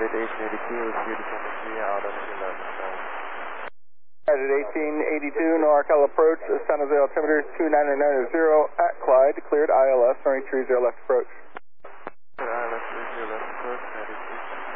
United 1882, Sierra Tennessee, out of 11. United 1882, NORCAL approach, San Jose altimeter 2990 at Clyde, cleared ILS, running 30 left approach. ILS 30 left approach, 93.